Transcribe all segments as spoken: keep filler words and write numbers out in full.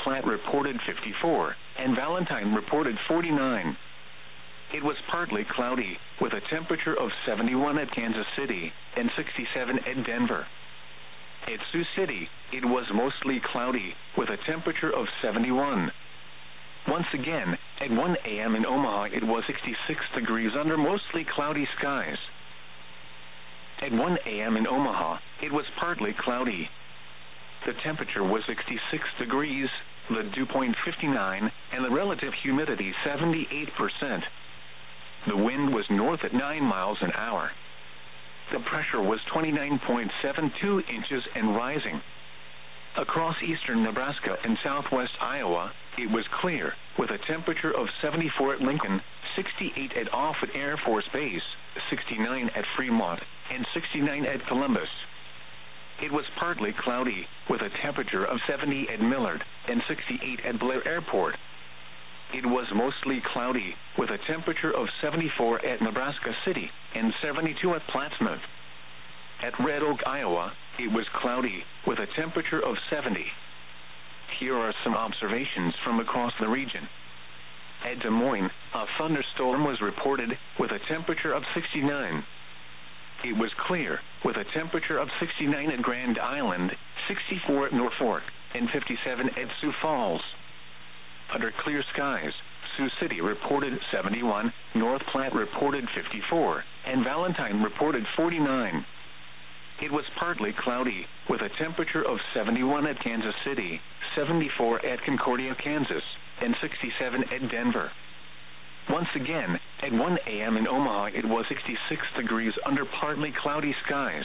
Platte reported fifty-four, and Valentine reported forty-nine. It was partly cloudy, with a temperature of seventy-one at Kansas City and sixty-seven at Denver. At Sioux City, it was mostly cloudy, with a temperature of seventy-one. Once again, at one A M in Omaha, it was sixty-six degrees under mostly cloudy skies. At one A M in Omaha, it was partly cloudy. The temperature was sixty-six degrees, the dew point fifty-nine, and the relative humidity seventy-eight percent. The wind was north at nine miles an hour. The pressure was twenty-nine point seven two inches and rising. Across eastern Nebraska and southwest Iowa, it was clear, with a temperature of seventy-four at Lincoln, sixty-eight at Offutt Air Force Base, sixty-nine at Fremont, and sixty-nine at Columbus. It was partly cloudy, with a temperature of seventy at Millard and sixty-eight at Blair Airport. It was mostly cloudy, with a temperature of seventy-four at Nebraska City and seventy-two at Plattsmouth. At Red Oak, Iowa, it was cloudy, with a temperature of seventy. Here are some observations from across the region. At Des Moines, a thunderstorm was reported, with a temperature of sixty-nine. It was clear, with a temperature of sixty-nine at Grand Island, sixty-four at Norfolk, and fifty-seven at Sioux Falls. Under clear skies, Sioux City reported seventy-one, North Platte reported fifty-four, and Valentine reported forty-nine. It was partly cloudy, with a temperature of seventy-one at Kansas City, seventy-four at Concordia, Kansas, and sixty-seven at Denver. Once again, at one A M in Omaha, it was sixty-six degrees under partly cloudy skies.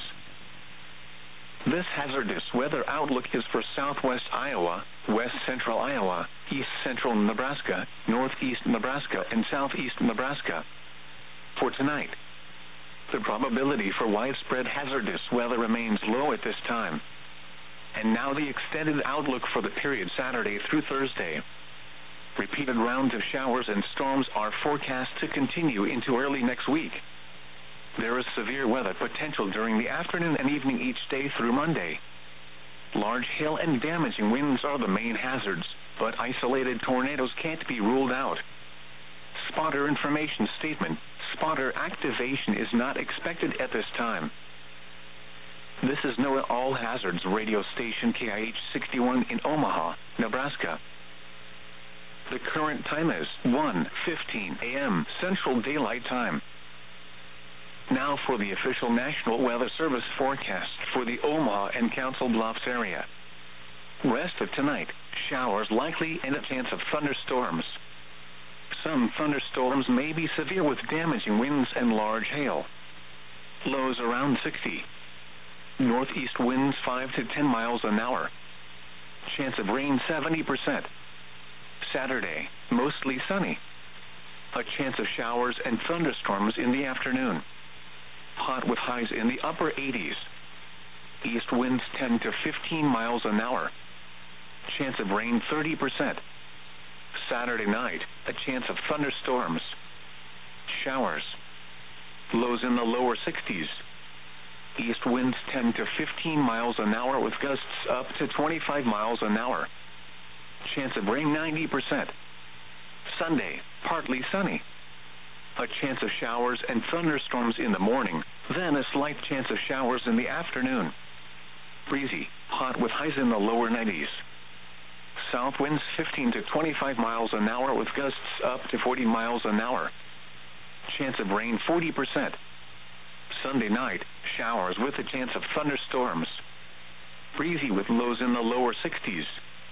This hazardous weather outlook is for southwest Iowa, west central Iowa, east central Nebraska, northeast Nebraska, and southeast Nebraska. For tonight, the probability for widespread hazardous weather remains low at this time. And now the extended outlook for the period Saturday through Thursday. Repeated rounds of showers and storms are forecast to continue into early next week. There is severe weather potential during the afternoon and evening each day through Monday. Large hail and damaging winds are the main hazards, but isolated tornadoes can't be ruled out. Spotter information statement: spotter activation is not expected at this time. This is NOAA All Hazards radio station K I H sixty-one in Omaha, Nebraska. The current time is one fifteen A M Central Daylight Time. Now for the official National Weather Service forecast for the Omaha and Council Bluffs area. Rest of tonight, showers likely and a chance of thunderstorms. Some thunderstorms may be severe with damaging winds and large hail. Lows around sixty. Northeast winds five to ten miles an hour. Chance of rain seventy percent. Saturday, mostly sunny. A chance of showers and thunderstorms in the afternoon. Hot with highs in the upper eighties. East winds ten to fifteen miles an hour. Chance of rain thirty percent. Saturday night, a chance of thunderstorms. Showers. Lows in the lower sixties. East winds ten to fifteen miles an hour with gusts up to twenty-five miles an hour. Chance of rain ninety percent. Sunday, partly sunny. A chance of showers and thunderstorms in the morning, then a slight chance of showers in the afternoon. Breezy, hot with highs in the lower nineties. South winds fifteen to twenty-five miles an hour with gusts up to forty miles an hour. Chance of rain forty percent. Sunday night, showers with a chance of thunderstorms. Breezy with lows in the lower sixties.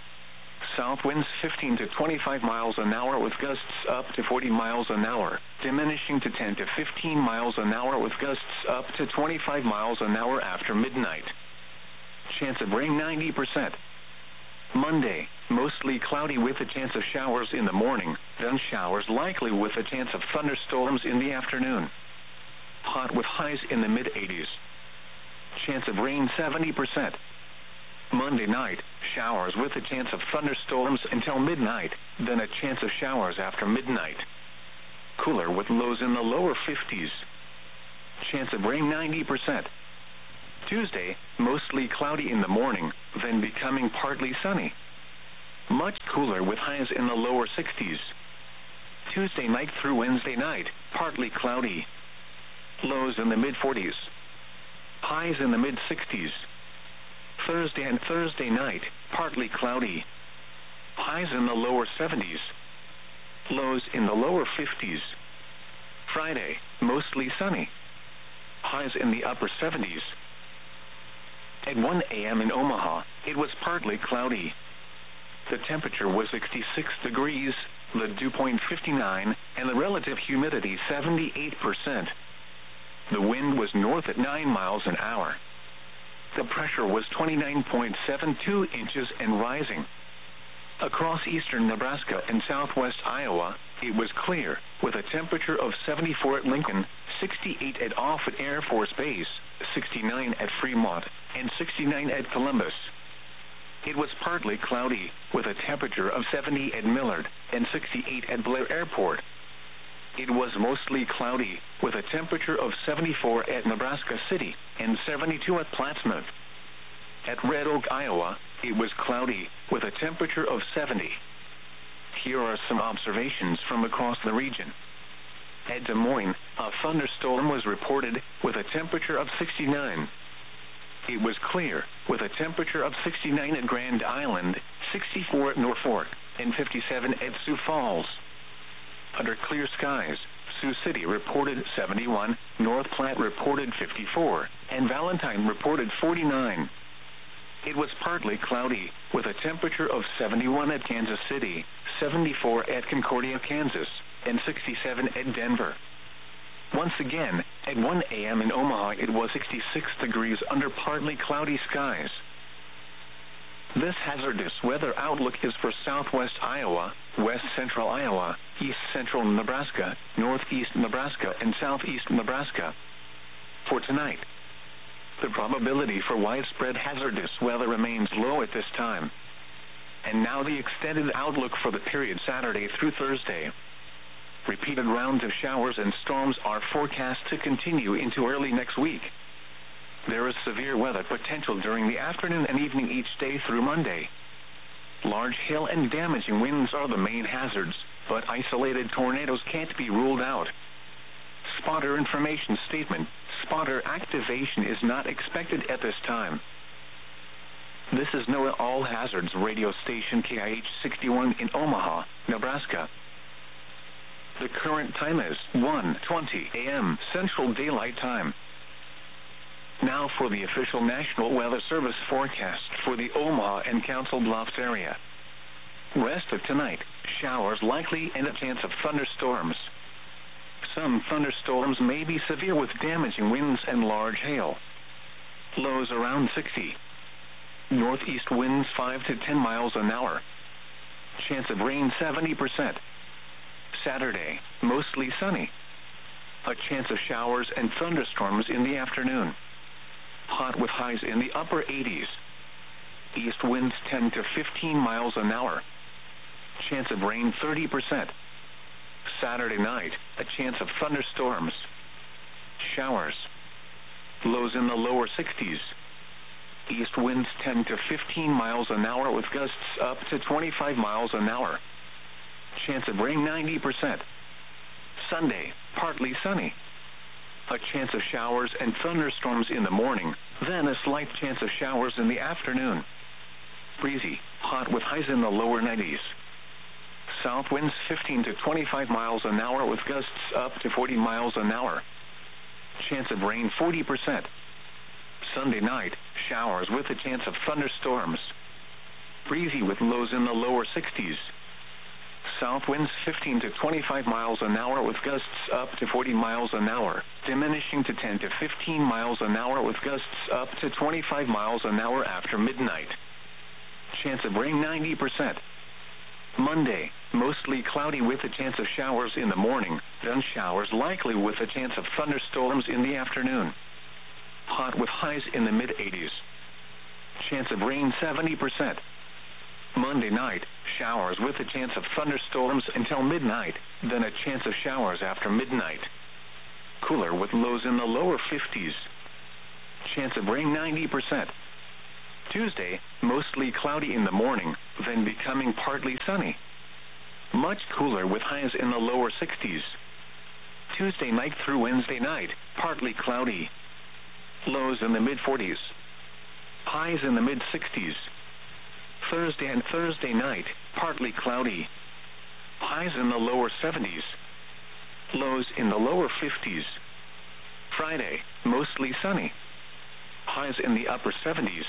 South winds fifteen to twenty-five miles an hour with gusts up to forty miles an hour, diminishing to ten to fifteen miles an hour with gusts up to twenty-five miles an hour after midnight. Chance of rain ninety percent. Monday, mostly cloudy with a chance of showers in the morning, then showers likely with a chance of thunderstorms in the afternoon. Hot with highs in the mid eighties. Chance of rain seventy percent. Monday night, showers with a chance of thunderstorms until midnight, then a chance of showers after midnight. Cooler with lows in the lower fifties. Chance of rain ninety percent. Tuesday, mostly cloudy in the morning, then becoming partly sunny. much cooler with highs in the lower sixties. Tuesday night through Wednesday night, partly cloudy. Lows in the mid-forties. Highs in the mid-sixties. Thursday and Thursday night, partly cloudy. Highs in the lower seventies. Lows in the lower fifties. Friday, mostly sunny. Highs in the upper seventies. At one a m in Omaha, it was partly cloudy. The temperature was sixty-six degrees, the dew point fifty-nine, and the relative humidity seventy-eight percent. The wind was north at nine miles an hour. The pressure was twenty-nine point seven two inches and rising. Across eastern Nebraska and southwest Iowa, it was clear, with a temperature of seventy-four at Lincoln, sixty-eight at Offutt Air Force Base, sixty-nine at Fremont, and sixty-nine at Columbus. It was partly cloudy, with a temperature of seventy at Millard and sixty-eight at Blair Airport. It was mostly cloudy, with a temperature of seventy-four at Nebraska City and seventy-two at Plattsmouth. At Red Oak, Iowa, it was cloudy, with a temperature of seventy. Here are some observations from across the region. At Des Moines, a thunderstorm was reported, with a temperature of sixty-nine. It was clear, with a temperature of sixty-nine at Grand Island, sixty-four at Norfolk, and fifty-seven at Sioux Falls. Under clear skies, Sioux City reported seventy-one, North Platte reported fifty-four, and Valentine reported forty-nine. It was partly cloudy, with a temperature of seventy-one at Kansas City, seventy-four at Concordia, Kansas, and sixty-seven at Denver. Once again, at one a m in Omaha, it was sixty-six degrees under partly cloudy skies. This hazardous weather outlook is for southwest Iowa, west central Iowa, east central Nebraska, northeast Nebraska, and southeast Nebraska. For tonight, the probability for widespread hazardous weather remains low at this time. And now the extended outlook for the period Saturday through Thursday. Repeated rounds of showers and storms are forecast to continue into early next week. There is severe weather potential during the afternoon and evening each day through Monday. Large hail and damaging winds are the main hazards, but isolated tornadoes can't be ruled out. Spotter information statement: spotter activation is not expected at this time. This is NOAA All Hazards radio station K I H sixty-one in Omaha, Nebraska. The current time is one twenty a m Central Daylight Time. Now for the official National Weather Service forecast for the Omaha and Council Bluffs area. Rest of tonight, showers likely and a chance of thunderstorms. Some thunderstorms may be severe with damaging winds and large hail. Lows around sixty. Northeast winds five to ten miles an hour. Chance of rain seventy percent. Saturday, mostly sunny. A chance of showers and thunderstorms in the afternoon. Hot with highs in the upper eighties. East winds ten to fifteen miles an hour. Chance of rain thirty percent. Saturday night, a chance of thunderstorms. Showers. Lows in the lower sixties. East winds ten to fifteen miles an hour with gusts up to twenty-five miles an hour. Chance of rain ninety percent. Sunday, partly sunny. A chance of showers and thunderstorms in the morning, then a slight chance of showers in the afternoon. Breezy, hot with highs in the lower nineties. South winds fifteen to twenty-five miles an hour with gusts up to forty miles an hour. Chance of rain forty percent. Sunday night, showers with a chance of thunderstorms. Breezy with lows in the lower sixties. South winds fifteen to twenty-five miles an hour with gusts up to forty miles an hour, diminishing to ten to fifteen miles an hour with gusts up to twenty-five miles an hour after midnight. Chance of rain ninety percent. Monday, mostly cloudy with a chance of showers in the morning, then showers likely with a chance of thunderstorms in the afternoon. Hot with highs in the mid eighties. Chance of rain seventy percent. Monday night, showers with a chance of thunderstorms until midnight, then a chance of showers after midnight. Cooler with lows in the lower fifties. Chance of rain ninety percent. Tuesday, mostly cloudy in the morning, then becoming partly sunny. Much cooler with highs in the lower sixties. Tuesday night through Wednesday night, partly cloudy. Lows in the mid-forties. Highs in the mid-sixties. Thursday and Thursday night, partly cloudy. Highs in the lower seventies. Lows in the lower fifties. Friday, mostly sunny. Highs in the upper seventies.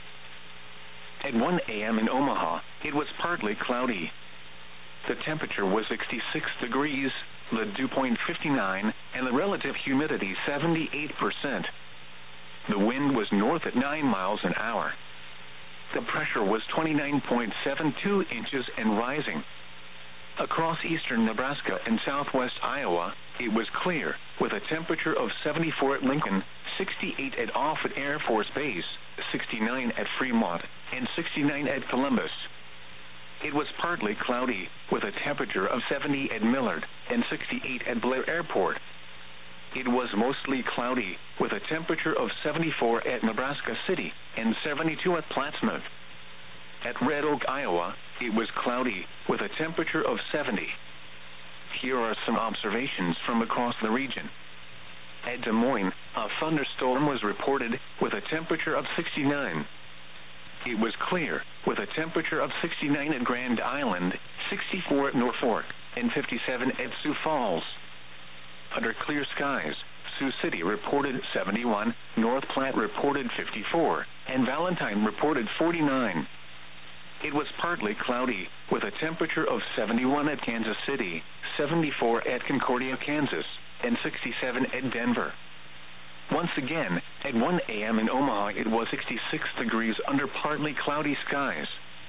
At one a m in Omaha, it was partly cloudy. The temperature was sixty-six degrees, the dew point fifty-nine, and the relative humidity seventy-eight percent. The wind was north at nine miles an hour. The pressure was twenty-nine point seven two inches and rising. Across eastern Nebraska and southwest Iowa, it was clear, with a temperature of seventy-four at Lincoln, sixty-eight at Offutt Air Force Base, sixty-nine at Fremont, and sixty-nine at Columbus. It was partly cloudy, with a temperature of seventy at Millard and sixty-eight at Blair Airport. It was mostly cloudy, with a temperature of seventy-four at Nebraska City and seventy-two at Plattsmouth. At Red Oak, Iowa, it was cloudy, with a temperature of seventy. Here are some observations from across the region. At Des Moines, a thunderstorm was reported, with a temperature of sixty-nine. It was clear, with a temperature of sixty-nine at Grand Island, sixty-four at Norfolk, and fifty-seven at Sioux Falls. Under clear skies, Sioux City reported seventy-one, North Platte reported fifty-four, and Valentine reported forty-nine. It was partly cloudy, with a temperature of seventy-one at Kansas City, seventy-four at Concordia, Kansas, and sixty-seven at Denver. Once again, at one a m in Omaha, it was sixty-six degrees under partly cloudy skies.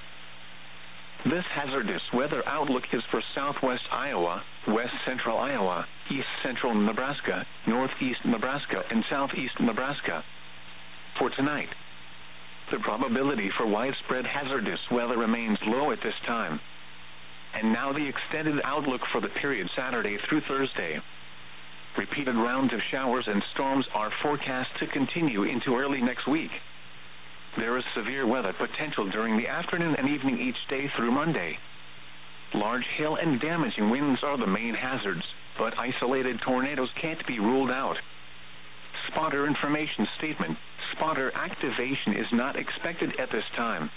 This hazardous weather outlook is for southwest Iowa, west central Iowa, east central Nebraska, northeast Nebraska, and southeast Nebraska. For tonight, the probability for widespread hazardous weather remains low at this time. And now the extended outlook for the period Saturday through Thursday. Repeated rounds of showers and storms are forecast to continue into early next week. There is severe weather potential during the afternoon and evening each day through Monday. Large hail and damaging winds are the main hazards, but isolated tornadoes can't be ruled out. Spotter information statement: spotter activation is not expected at this time.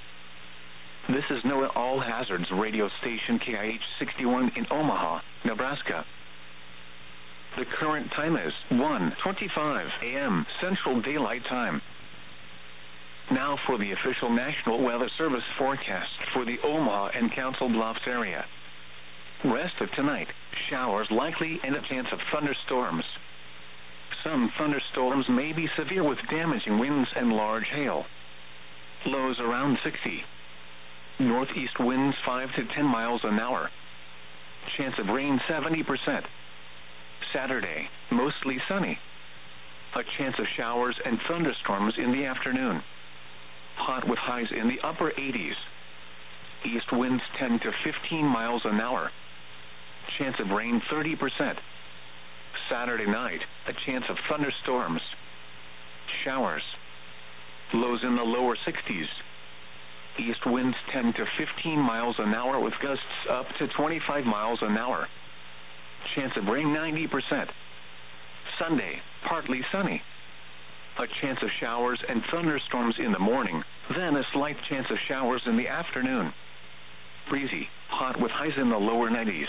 This is NOAA All Hazards radio station K I H sixty-one in Omaha, Nebraska. The current time is one twenty-five a m Central Daylight Time. Now for the official National Weather Service forecast for the Omaha and Council Bluffs area. Rest of tonight, showers likely and a chance of thunderstorms. Some thunderstorms may be severe with damaging winds and large hail. Lows around sixty. Northeast winds five to ten miles an hour. Chance of rain seventy percent. Saturday, mostly sunny. A chance of showers and thunderstorms in the afternoon. Hot with highs in the upper eighties. East winds ten to fifteen miles an hour. Chance of rain thirty percent. Saturday night, a chance of thunderstorms. Showers. Lows in the lower sixties. East winds ten to fifteen miles an hour with gusts up to twenty-five miles an hour. Chance of rain ninety percent. Sunday, partly sunny. A chance of showers and thunderstorms in the morning, then a slight chance of showers in the afternoon. Breezy, hot with highs in the lower nineties.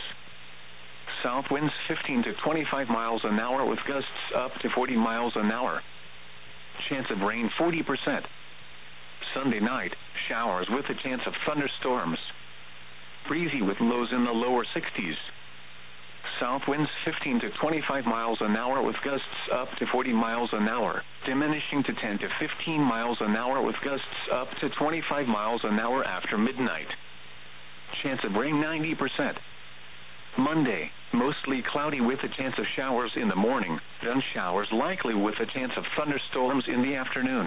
South winds fifteen to twenty-five miles an hour with gusts up to forty miles an hour. Chance of rain forty percent. Sunday night, showers with a chance of thunderstorms. Breezy with lows in the lower sixties. South winds fifteen to twenty-five miles an hour with gusts up to forty miles an hour, diminishing to ten to fifteen miles an hour with gusts up to twenty-five miles an hour after midnight. Chance of rain ninety percent. Monday, mostly cloudy with a chance of showers in the morning, then showers likely with a chance of thunderstorms in the afternoon.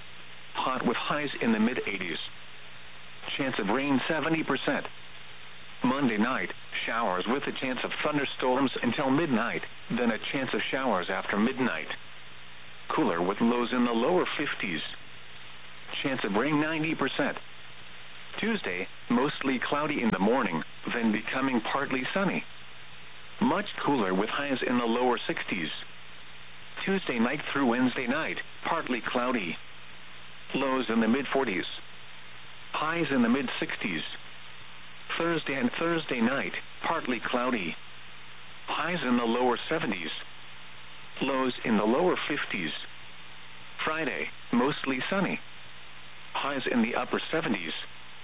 Hot with highs in the mid eighties. Chance of rain seventy percent. Monday night, showers with a chance of thunderstorms until midnight, then a chance of showers after midnight. Cooler with lows in the lower fifties. Chance of rain ninety percent. Tuesday, mostly cloudy in the morning, then becoming partly sunny. Much cooler with highs in the lower sixties. Tuesday night through Wednesday night, partly cloudy. Lows in the mid forties. Highs in the mid sixties. Thursday and Thursday night, partly cloudy. Highs in the lower seventies. Lows in the lower fifties. Friday, mostly sunny. Highs in the upper seventies.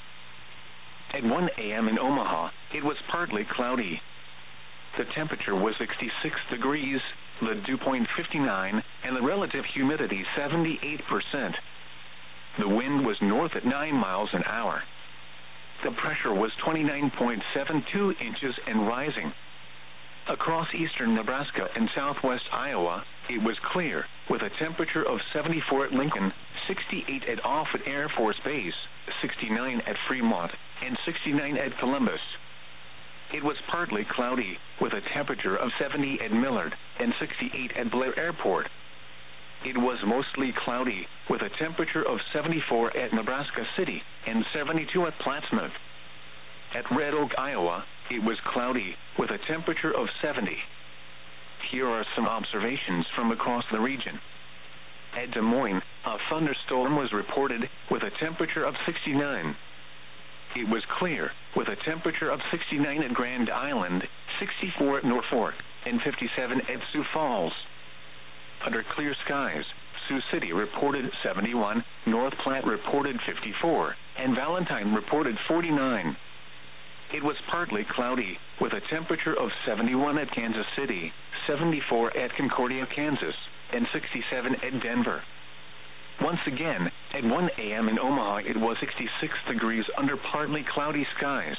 At one a m in Omaha, it was partly cloudy. The temperature was sixty-six degrees, the dew point fifty-nine, and the relative humidity seventy-eight percent. The wind was north at nine miles an hour. The pressure was twenty-nine point seven two inches and rising. Across eastern Nebraska and southwest Iowa, it was clear, with a temperature of seventy-four at Lincoln, sixty-eight at Offutt Air Force Base, sixty-nine at Fremont, and sixty-nine at Columbus. It was partly cloudy, with a temperature of seventy at Millard and sixty-eight at Blair Airport. It was mostly cloudy, with a temperature of seventy-four at Nebraska City and seventy-two at Plattsmouth. At Red Oak, Iowa, it was cloudy, with a temperature of seventy. Here are some observations from across the region. At Des Moines, a thunderstorm was reported, with a temperature of sixty-nine. It was clear, with a temperature of sixty-nine at Grand Island, sixty-four at Norfolk, and fifty-seven at Sioux Falls. Under clear skies, Sioux City reported seventy-one, North Platte reported fifty-four, and Valentine reported forty-nine. It was partly cloudy, with a temperature of seventy-one at Kansas City, seventy-four at Concordia, Kansas, and sixty-seven at Denver. Once again, at one a m in Omaha, it was sixty-six degrees under partly cloudy skies.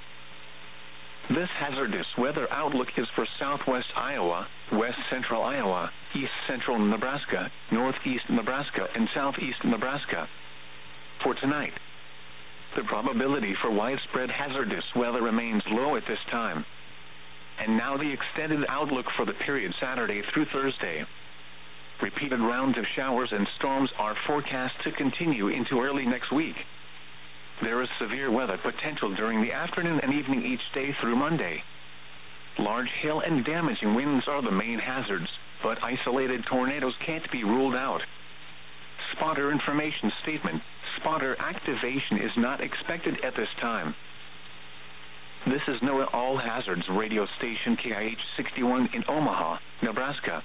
This hazardous weather outlook is for southwest Iowa, west central Iowa, east central Nebraska, northeast Nebraska, and southeast Nebraska. For tonight, the probability for widespread hazardous weather remains low at this time. And now the extended outlook for the period Saturday through Thursday. Repeated rounds of showers and storms are forecast to continue into early next week. There is severe weather potential during the afternoon and evening each day through Monday. Large hail and damaging winds are the main hazards, but isolated tornadoes can't be ruled out. Spotter information statement: spotter activation is not expected at this time. This is NOAA All Hazards radio station K I H sixty-one in Omaha, Nebraska.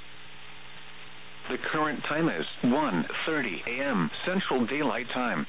The current time is one thirty a m Central Daylight Time.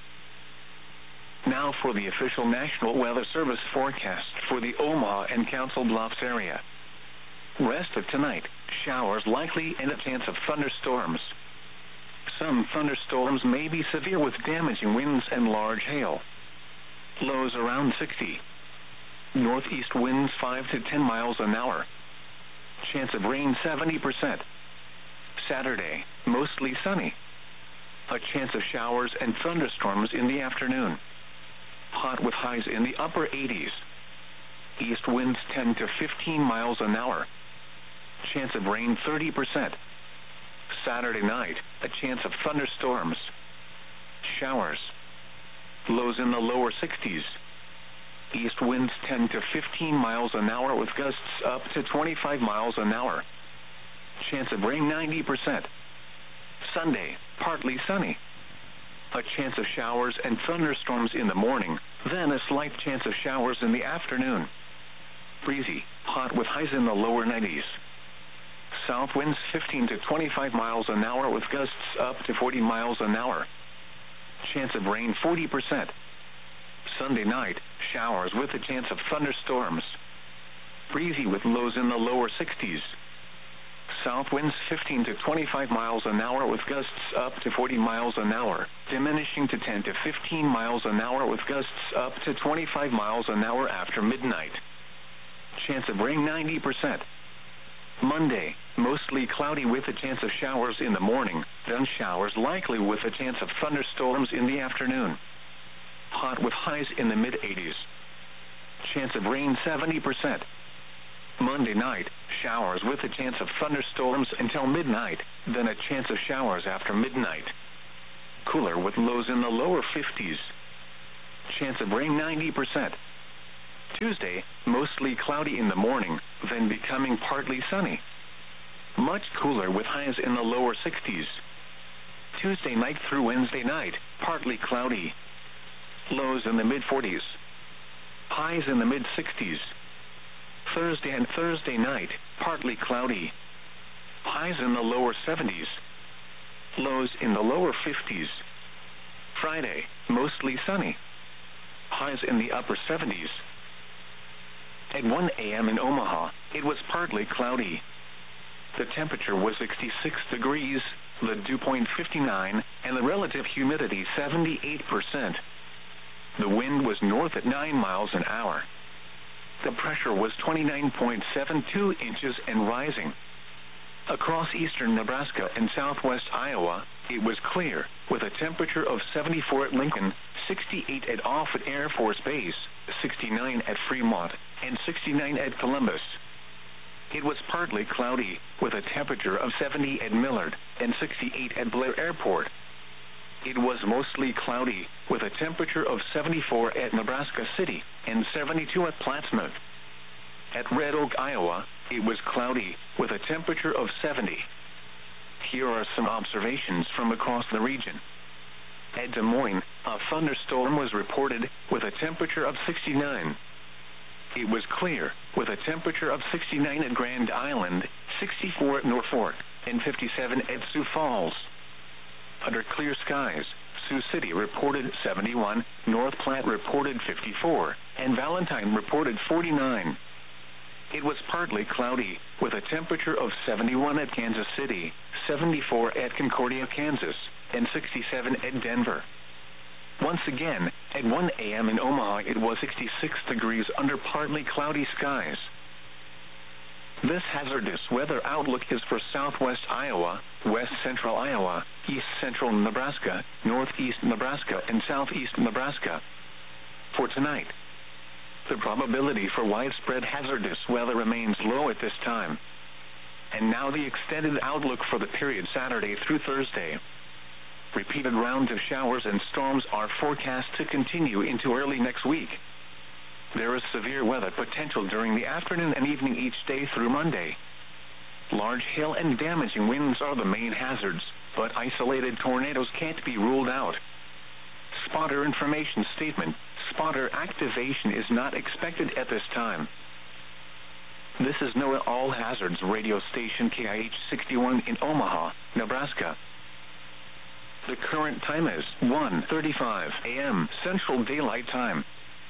Now for the official National Weather Service forecast for the Omaha and Council Bluffs area. Rest of tonight, showers likely and a chance of thunderstorms. Some thunderstorms may be severe with damaging winds and large hail. Lows around sixty. Northeast winds five to ten miles an hour. Chance of rain seventy percent. Saturday, mostly sunny. A chance of showers and thunderstorms in the afternoon. Hot with highs in the upper eighties. East winds ten to fifteen miles an hour. Chance of rain thirty percent. Saturday night, a chance of thunderstorms. Showers. Lows in the lower sixties. East winds ten to fifteen miles an hour with gusts up to twenty-five miles an hour. Chance of rain ninety percent. Sunday, partly sunny. A chance of showers and thunderstorms in the morning, then a slight chance of showers in the afternoon. Breezy, hot with highs in the lower nineties. South winds fifteen to twenty-five miles an hour with gusts up to forty miles an hour. Chance of rain forty percent. Sunday night, showers with a chance of thunderstorms. Breezy with lows in the lower sixties. South winds fifteen to twenty-five miles an hour with gusts up to forty miles an hour, diminishing to ten to fifteen miles an hour with gusts up to twenty-five miles an hour after midnight. Chance of rain ninety percent. Monday, mostly cloudy with a chance of showers in the morning, then showers likely with a chance of thunderstorms in the afternoon. Hot with highs in the mid eighties. Chance of rain seventy percent. Monday night, showers with a chance of thunderstorms until midnight, then a chance of showers after midnight. Cooler with lows in the lower fifties. Chance of rain ninety percent. Tuesday, mostly cloudy in the morning, then becoming partly sunny. Much cooler with highs in the lower sixties. Tuesday night through Wednesday night, partly cloudy. Lows in the mid-forties. Highs in the mid-sixties. Thursday and Thursday night, partly cloudy. Highs in the lower seventies. Lows in the lower fifties. Friday, mostly sunny. Highs in the upper seventies. At one A M in Omaha, it was partly cloudy. The temperature was sixty-six degrees, the dew point fifty-nine, and the relative humidity seventy-eight percent. The wind was north at nine miles an hour. The pressure was twenty-nine point seven two inches and rising. Across eastern Nebraska and southwest Iowa, it was clear, with a temperature of seventy-four at Lincoln, sixty-eight at Offutt Air Force Base, sixty-nine at Fremont, and sixty-nine at Columbus. It was partly cloudy, with a temperature of seventy at Millard and sixty-eight at Blair Airport. It was mostly cloudy, with a temperature of seventy-four at Nebraska City and seventy-two at Plattsmouth. At Red Oak, Iowa, it was cloudy, with a temperature of seventy. Here are some observations from across the region. At Des Moines, a thunderstorm was reported, with a temperature of sixty-nine. It was clear, with a temperature of sixty-nine at Grand Island, sixty-four at Norfolk, and fifty-seven at Sioux Falls. Under clear skies, Sioux City reported seventy-one, North Platte reported fifty-four, and Valentine reported forty-nine. It was partly cloudy, with a temperature of seventy-one at Kansas City, seventy-four at Concordia, Kansas, and sixty-seven at Denver. Once again, at one A M in Omaha, it was sixty-six degrees under partly cloudy skies. This hazardous weather outlook is for southwest Iowa, west central Iowa, east central Nebraska, northeast Nebraska, and southeast Nebraska. For tonight, the probability for widespread hazardous weather remains low at this time. And now the extended outlook for the period Saturday through Thursday. Repeated rounds of showers and storms are forecast to continue into early next week. There is severe weather potential during the afternoon and evening each day through Monday. Large hail and damaging winds are the main hazards, but isolated tornadoes can't be ruled out. Spotter information statement: spotter activation is not expected at this time. This is NOAA All Hazards radio station K I H sixty-one in Omaha, Nebraska. The current time is one thirty-five A M Central Daylight Time.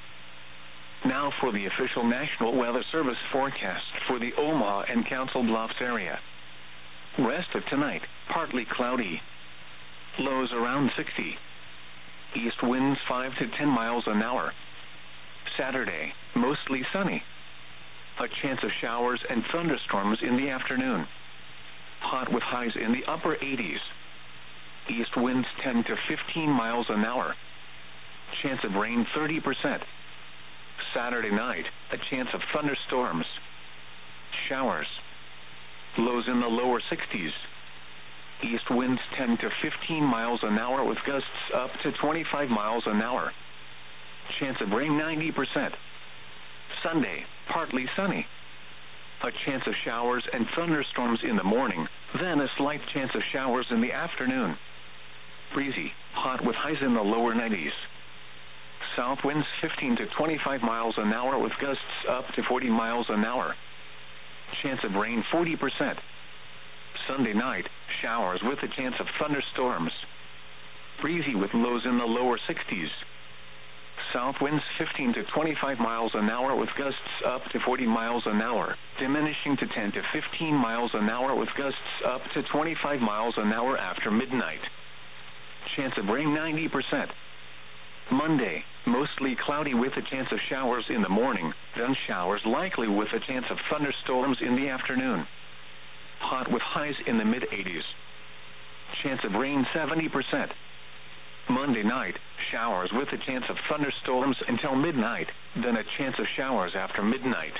Now for the official National Weather Service forecast for the Omaha and Council Bluffs area. Rest of tonight, partly cloudy. Lows around sixty. East winds five to ten miles an hour. Saturday, mostly sunny. A chance of showers and thunderstorms in the afternoon. Hot with highs in the upper eighties. East winds ten to fifteen miles an hour. Chance of rain thirty percent. Saturday night, a chance of thunderstorms. Showers. Lows in the lower sixties. East winds ten to fifteen miles an hour with gusts up to twenty-five miles an hour. Chance of rain ninety percent. Sunday, partly sunny. A chance of showers and thunderstorms in the morning, then a slight chance of showers in the afternoon. Breezy, hot with highs in the lower nineties. South winds fifteen to twenty-five miles an hour with gusts up to forty miles an hour. Chance of rain forty percent. Sunday night, showers with a chance of thunderstorms. Breezy with lows in the lower sixties. South winds fifteen to twenty-five miles an hour with gusts up to forty miles an hour, diminishing to ten to fifteen miles an hour with gusts up to twenty-five miles an hour after midnight. Chance of rain ninety percent. Monday, mostly cloudy with a chance of showers in the morning, then showers likely with a chance of thunderstorms in the afternoon. Hot with highs in the mid-eighties. Chance of rain seventy percent. Monday night, showers with a chance of thunderstorms until midnight, then a chance of showers after midnight.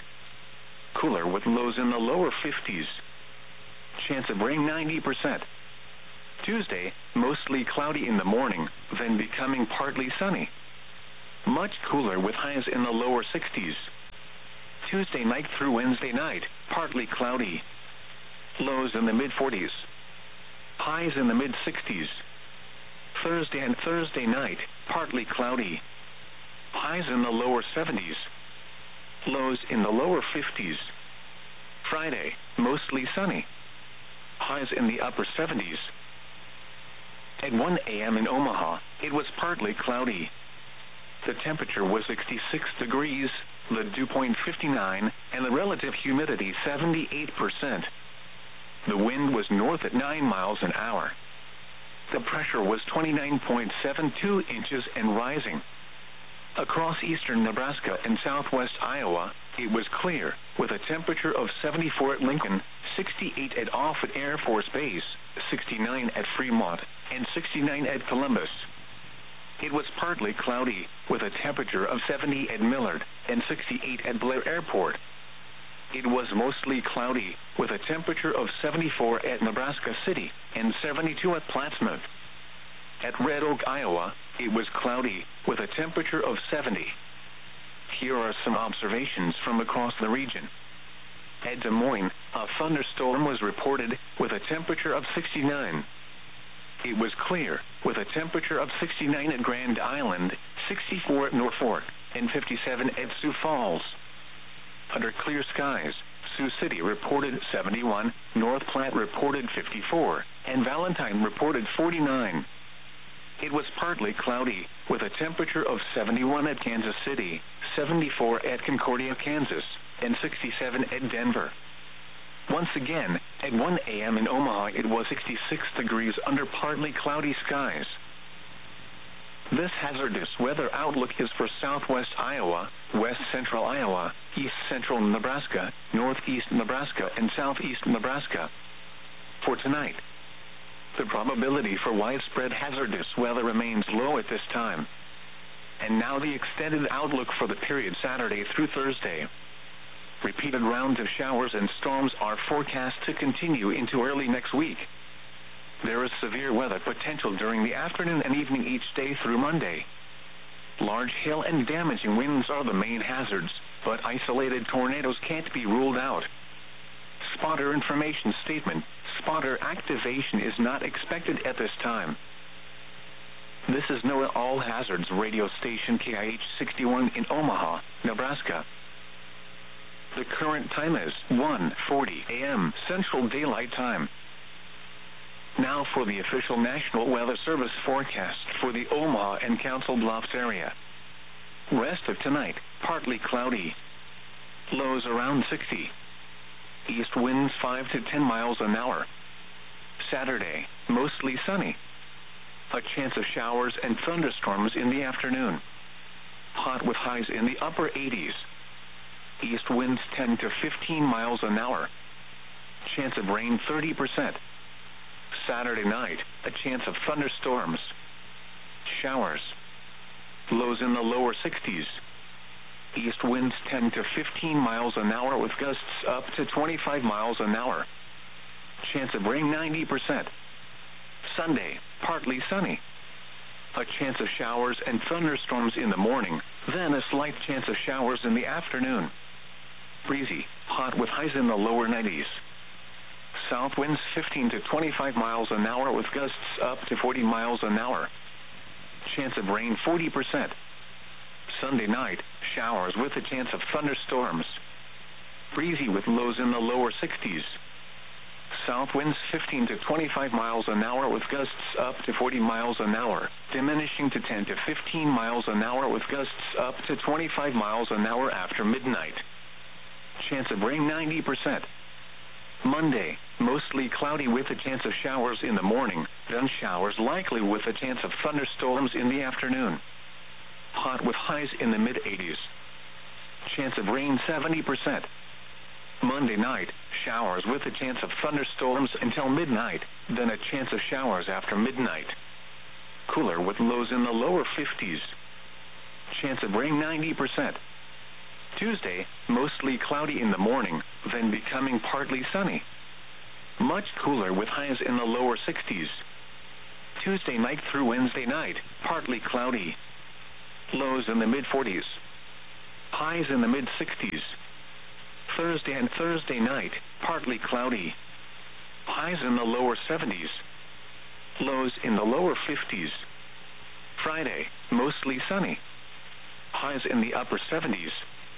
Cooler with lows in the lower fifties. Chance of rain ninety percent. Tuesday, mostly cloudy in the morning, then becoming partly sunny. Much cooler with highs in the lower sixties. Tuesday night through Wednesday night, partly cloudy. Lows in the mid forties. Highs in the mid sixties. Thursday and Thursday night, partly cloudy. Highs in the lower seventies. Lows in the lower fifties. Friday, mostly sunny. Highs in the upper seventies. At one a m in Omaha, it was partly cloudy. The temperature was sixty-six degrees, the dew point fifty-nine, and the relative humidity seventy-eight percent. The wind was north at nine miles an hour. The pressure was twenty-nine point seven two inches and rising. Across eastern Nebraska and southwest Iowa, it was clear, with a temperature of seventy-four at Lincoln, sixty-eight at Offutt Air Force Base, sixty-nine at Fremont, and sixty-nine at Columbus. It was partly cloudy, with a temperature of seventy at Millard and sixty-eight at Blair Airport. It was mostly cloudy, with a temperature of seventy-four at Nebraska City and seventy-two at Plattsmouth. At Red Oak, Iowa, it was cloudy, with a temperature of seventy. Here are some observations from across the region. At Des Moines, a thunderstorm was reported, with a temperature of sixty-nine. It was clear, with a temperature of sixty-nine at Grand Island, sixty-four at Norfolk, and fifty-seven at Sioux Falls. Under clear skies, Sioux City reported seventy-one, North Platte reported fifty-four, and Valentine reported forty-nine. It was partly cloudy, with a temperature of seventy-one at Kansas City, seventy-four at Concordia, Kansas, and sixty-seven at Denver. Once again, at one a m in Omaha, it was sixty-six degrees under partly cloudy skies. This hazardous weather outlook is for southwest Iowa, west central Iowa, east central Nebraska, northeast Nebraska, and southeast Nebraska. For tonight, the probability for widespread hazardous weather remains low at this time. And now the extended outlook for the period Saturday through Thursday. Repeated rounds of showers and storms are forecast to continue into early next week. There is severe weather potential during the afternoon and evening each day through Monday. Large hail and damaging winds are the main hazards, but isolated tornadoes can't be ruled out. Spotter information statement: spotter activation is not expected at this time. This is NOAA All Hazards radio station K I H sixty-one in Omaha, Nebraska. The current time is one forty a m Central Daylight Time. Now for the official National Weather Service forecast for the Omaha and Council Bluffs area. Rest of tonight, partly cloudy. Lows around sixty. East winds five to ten miles an hour. Saturday, mostly sunny. A chance of showers and thunderstorms in the afternoon. Hot with highs in the upper eighties. East winds ten to fifteen miles an hour. Chance of rain thirty percent. Saturday night, a chance of thunderstorms. Showers. Lows in the lower sixties. East winds ten to fifteen miles an hour with gusts up to twenty-five miles an hour. Chance of rain ninety percent. Sunday, partly sunny. A chance of showers and thunderstorms in the morning, then a slight chance of showers in the afternoon. Breezy, hot with highs in the lower nineties. South winds fifteen to twenty-five miles an hour with gusts up to forty miles an hour. Chance of rain forty percent. Sunday night, showers with a chance of thunderstorms. Breezy with lows in the lower sixties. South winds fifteen to twenty-five miles an hour with gusts up to forty miles an hour, diminishing to ten to fifteen miles an hour with gusts up to twenty-five miles an hour after midnight. Chance of rain ninety percent. Monday, mostly cloudy with a chance of showers in the morning, then showers likely with a chance of thunderstorms in the afternoon. Hot with highs in the mid eighties. Chance of rain seventy percent. Monday night, showers with a chance of thunderstorms until midnight, then a chance of showers after midnight. Cooler with lows in the lower fifties. Chance of rain ninety percent. Tuesday, mostly cloudy in the morning, then becoming partly sunny. Much cooler with highs in the lower sixties. Tuesday night through Wednesday night, partly cloudy. Lows in the mid forties. Highs in the mid sixties. Thursday and Thursday night, partly cloudy. Highs in the lower seventies. Lows in the lower fifties. Friday, mostly sunny. Highs in the upper seventies.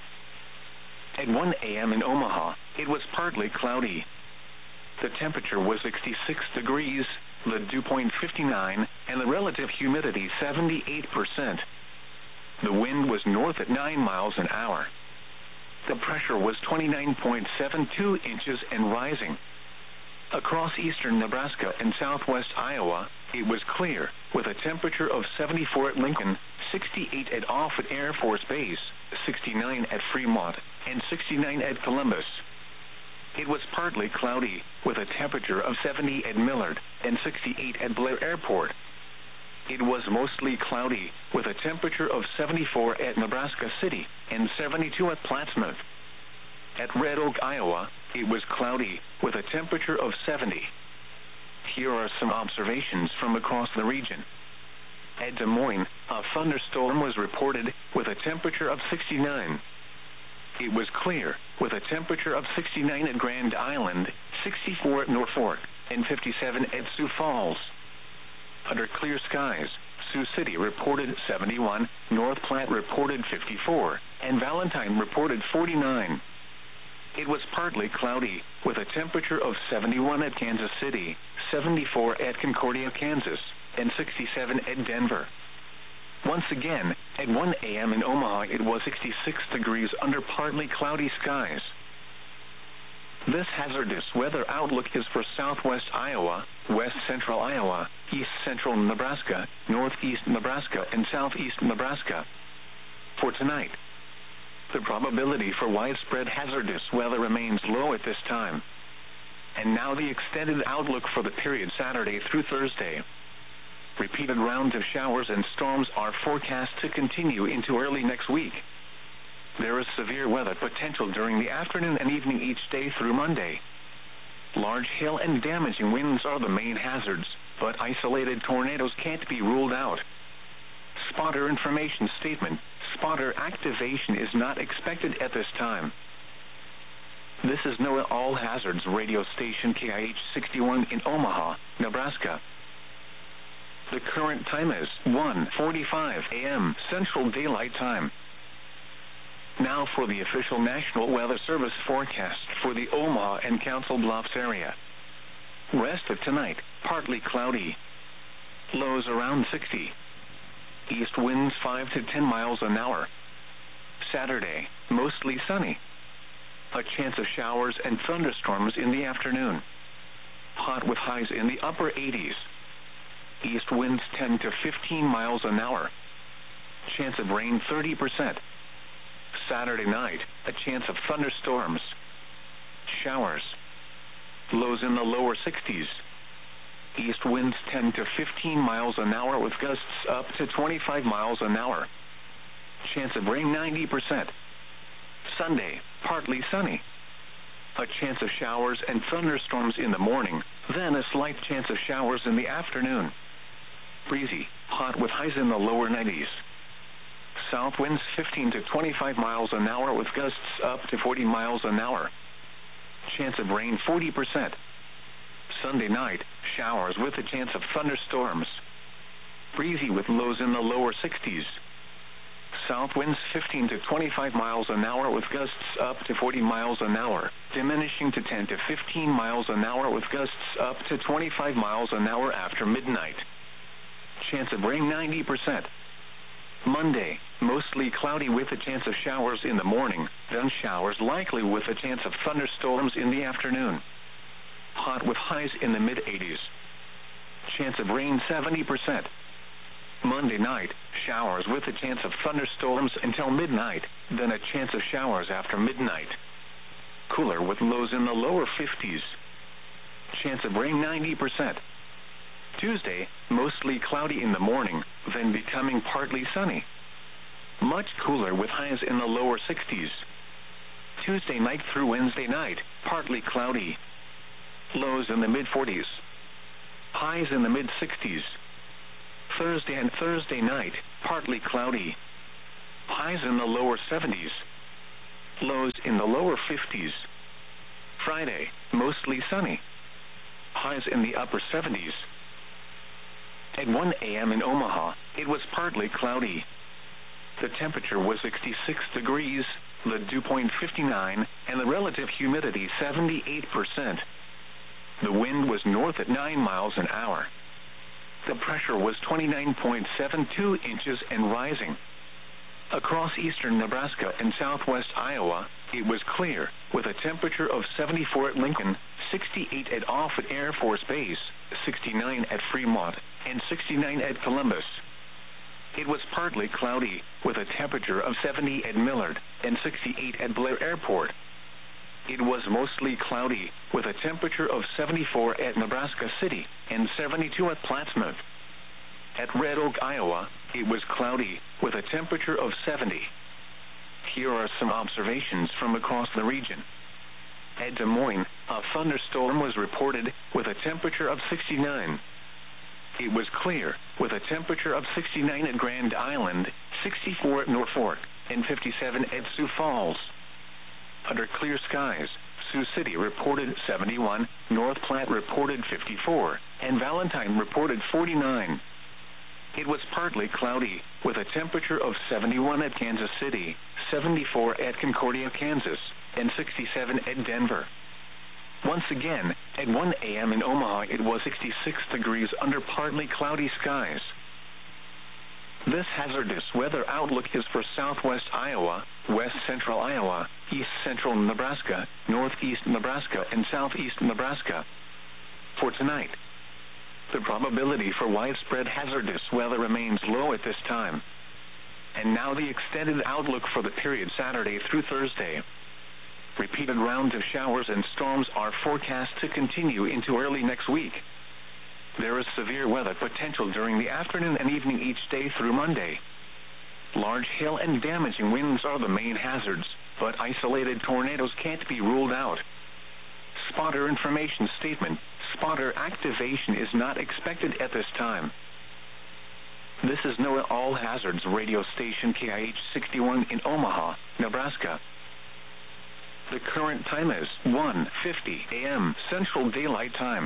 At one a m in Omaha, it was partly cloudy. The temperature was sixty-six degrees, the dew point fifty-nine, and the relative humidity seventy-eight percent. The wind was north at nine miles an hour. The pressure was twenty-nine point seven two inches and rising. Across eastern Nebraska and southwest Iowa, it was clear, with a temperature of seventy-four at Lincoln, sixty-eight at Offutt Air Force Base, sixty-nine at Fremont, and sixty-nine at Columbus. It was partly cloudy, with a temperature of seventy at Millard and sixty-eight at Blair Airport. It was mostly cloudy, with a temperature of seventy-four at Nebraska City and seventy-two at Plattsmouth. At Red Oak, Iowa, it was cloudy, with a temperature of seventy. Here are some observations from across the region. At Des Moines, a thunderstorm was reported, with a temperature of sixty-nine. It was clear, with a temperature of sixty-nine at Grand Island, sixty-four at Norfolk, and fifty-seven at Sioux Falls. Under clear skies, Sioux City reported seventy-one, North Platte reported fifty-four, and Valentine reported forty-nine. It was partly cloudy, with a temperature of seventy-one at Kansas City, seventy-four at Concordia, Kansas, and sixty-seven at Denver. Once again, at one a m in Omaha, it was sixty-six degrees under partly cloudy skies. This hazardous weather outlook is for southwest Iowa, west central Iowa, east central Nebraska, northeast Nebraska, and southeast Nebraska. For tonight, the probability for widespread hazardous weather remains low at this time. And now the extended outlook for the period Saturday through Thursday. Repeated rounds of showers and storms are forecast to continue into early next week. There is severe weather potential during the afternoon and evening each day through Monday. Large hail and damaging winds are the main hazards, but isolated tornadoes can't be ruled out. Spotter information statement: spotter activation is not expected at this time. This is NOAA All Hazards radio station K I H sixty-one in Omaha, Nebraska. The current time is one forty-five a m Central Daylight Time. Now for the official National Weather Service forecast for the Omaha and Council Bluffs area. Rest of tonight, partly cloudy. Lows around sixty. East winds five to ten miles an hour. Saturday, mostly sunny. A chance of showers and thunderstorms in the afternoon. Hot with highs in the upper eighties. East winds ten to fifteen miles an hour. Chance of rain thirty percent. Saturday night, a chance of thunderstorms. Showers. Lows in the lower sixties. East winds ten to fifteen miles an hour with gusts up to twenty-five miles an hour. Chance of rain ninety percent. Sunday, partly sunny. A chance of showers and thunderstorms in the morning, then a slight chance of showers in the afternoon. Breezy, hot with highs in the lower nineties. South winds fifteen to twenty-five miles an hour with gusts up to forty miles an hour. Chance of rain forty percent. Sunday night, showers with a chance of thunderstorms. Breezy with lows in the lower sixties. South winds fifteen to twenty-five miles an hour with gusts up to forty miles an hour, diminishing to ten to fifteen miles an hour with gusts up to twenty-five miles an hour after midnight. Chance of rain ninety percent. Monday, mostly cloudy with a chance of showers in the morning, then showers likely with a chance of thunderstorms in the afternoon. Hot with highs in the mid eighties. Chance of rain seventy percent. Monday night, showers with a chance of thunderstorms until midnight, then a chance of showers after midnight. Cooler with lows in the lower fifties. Chance of rain ninety percent. Tuesday, mostly cloudy in the morning, then becoming partly sunny. Much cooler with highs in the lower sixties. Tuesday night through Wednesday night, partly cloudy. Lows in the mid forties. Highs in the mid sixties. Thursday and Thursday night, partly cloudy. Highs in the lower seventies. Lows in the lower fifties. Friday, mostly sunny. Highs in the upper seventies. At one a m in Omaha, it was partly cloudy. The temperature was sixty-six degrees, the dew point fifty-nine, and the relative humidity seventy-eight percent. The wind was north at nine miles an hour. The pressure was twenty-nine point seven two inches and rising. Across eastern Nebraska and southwest Iowa, it was clear, with a temperature of seventy-four at Lincoln, sixty-eight at Offutt Air Force Base, sixty-nine at Fremont, and sixty-nine at Columbus. It was partly cloudy, with a temperature of seventy at Millard and sixty-eight at Blair Airport. It was mostly cloudy, with a temperature of seventy-four at Nebraska City and seventy-two at Plattsmouth. At Red Oak, Iowa, it was cloudy, with a temperature of seventy. Here are some observations from across the region. At Des Moines, a thunderstorm was reported, with a temperature of sixty-nine. It was clear, with a temperature of sixty-nine at Grand Island, sixty-four at Norfolk, and fifty-seven at Sioux Falls. Under clear skies, Sioux City reported seventy-one, North Platte reported fifty-four, and Valentine reported forty-nine. It was partly cloudy, with a temperature of seventy-one at Kansas City, seventy-four at Concordia, Kansas, and sixty-seven at Denver. Once again, at one a m in Omaha, it was sixty-six degrees under partly cloudy skies. This hazardous weather outlook is for southwest Iowa, west central Iowa, east central Nebraska, northeast Nebraska, and southeast Nebraska. For tonight, the probability for widespread hazardous weather remains low at this time. And now the extended outlook for the period Saturday through Thursday. Repeated rounds of showers and storms are forecast to continue into early next week. There is severe weather potential during the afternoon and evening each day through Monday. Large hail and damaging winds are the main hazards, but isolated tornadoes can't be ruled out. Spotter information statement: spotter activation is not expected at this time. This is NOAA All Hazards radio station K I H sixty-one in Omaha, Nebraska. The current time is one fifty a m Central Daylight Time.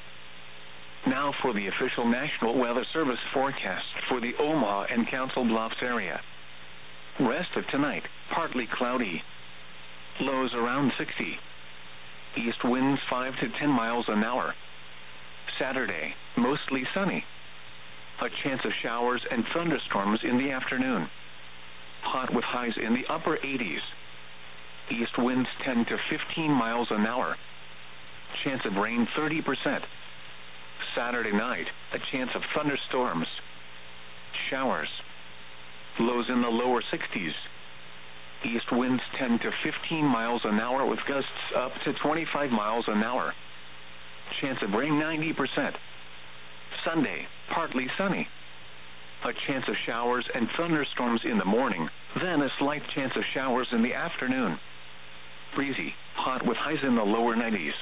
Now for the official National Weather Service forecast for the Omaha and Council Bluffs area. Rest of tonight, partly cloudy. Lows around sixty. East winds five to ten miles an hour. Saturday, mostly sunny. A chance of showers and thunderstorms in the afternoon. Hot with highs in the upper eighties. East winds ten to fifteen miles an hour. Chance of rain thirty percent. Saturday night, a chance of thunderstorms. Showers. Lows in the lower sixties. East winds ten to fifteen miles an hour with gusts up to twenty-five miles an hour. Chance of rain ninety percent. Sunday, partly sunny. A chance of showers and thunderstorms in the morning, then a slight chance of showers in the afternoon. Breezy, hot with highs in the lower nineties.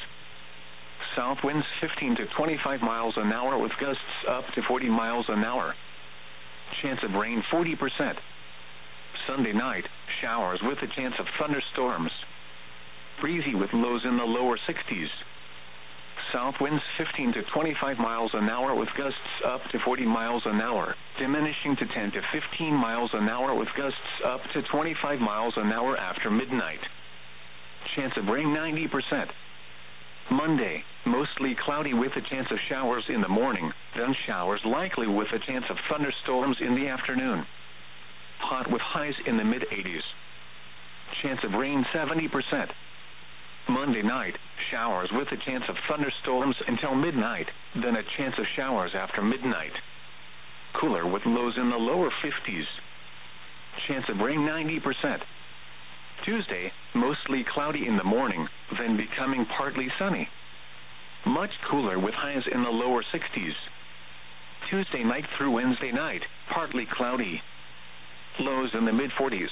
South winds fifteen to twenty-five miles an hour with gusts up to forty miles an hour. Chance of rain forty percent. Sunday night, showers with a chance of thunderstorms. Breezy with lows in the lower sixties. South winds fifteen to twenty-five miles an hour with gusts up to forty miles an hour, diminishing to ten to fifteen miles an hour with gusts up to twenty-five miles an hour after midnight. Chance of rain ninety percent. Monday, mostly cloudy with a chance of showers in the morning, then showers likely with a chance of thunderstorms in the afternoon. Hot with highs in the mid eighties. Chance of rain seventy percent. Monday night, showers with a chance of thunderstorms until midnight, then a chance of showers after midnight. Cooler with lows in the lower fifties. Chance of rain ninety percent. Tuesday, mostly cloudy in the morning, then becoming partly sunny. Much cooler with highs in the lower sixties. Tuesday night through Wednesday night, partly cloudy. Lows in the mid forties.